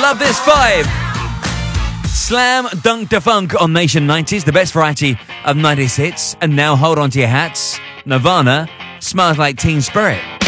love this vibe. Slam Dunk Da Funk on Nation 90s, the best variety of 90s hits. And now hold on to your hats. Nirvana, Smells Like Teen Spirit.